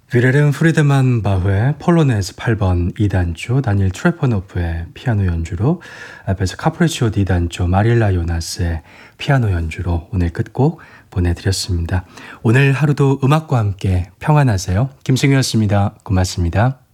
위레른 프리드만 바흐의 폴로네즈 8번 2단조, 다니엘 트레포노프의 피아노 연주로, 앞에서 카프리치오 D단조 마릴라 요나스의 피아노 연주로 오늘 끝곡 보내드렸습니다. 오늘 하루도 음악과 함께 평안하세요. 김승유였습니다. 고맙습니다.